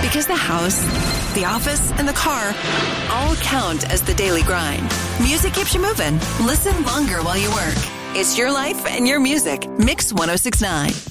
Because the house, the office, and the car all count as the daily grind. Music keeps you moving. Listen longer while you work. It's your life and your music. Mix 1069.